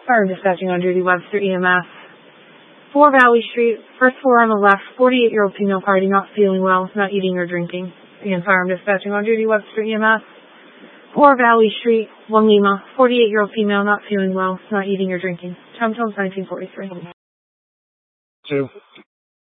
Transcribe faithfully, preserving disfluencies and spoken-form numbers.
Fire dispatching on duty, Webster E M S. four Valley Street, first floor on the left, forty-eight-year-old female party, not feeling well, not eating or drinking. Again, fire dispatching on duty, Webster E M S. four Valley Street, one Lima, forty-eight-year-old female, not feeling well, not eating or drinking. Tom Jones, nineteen forty-three. Two.